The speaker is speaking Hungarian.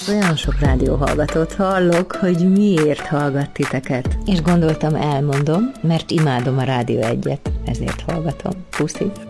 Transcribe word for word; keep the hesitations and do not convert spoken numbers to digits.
Olyan sok rádióhallgatót hallok, hogy miért hallgat titeket. És gondoltam, elmondom, mert imádom a Rádió Egyet, ezért hallgatom. Puszi!